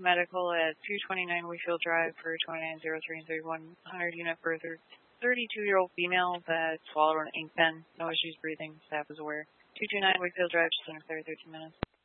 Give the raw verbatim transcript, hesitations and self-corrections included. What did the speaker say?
medical at two twenty-nine Wayfield Drive for twenty-nine oh three and thirty-one hundred unit for a thirty-two-year-old female that swallowed an ink pen. No issues breathing. Staff is aware. two twenty-nine Wayfield Drive, just under thirteen minutes.